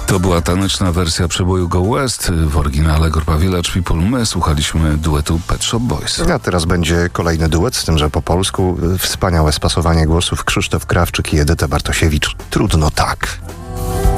To była taneczna wersja przeboju Go West. W oryginale grupa Village People. My słuchaliśmy duetu Pet Shop Boys. A teraz będzie kolejny duet, z tym, że po polsku. Wspaniałe spasowanie głosów. Krzysztof Krawczyk i Edyta Bartosiewicz. Trudno tak.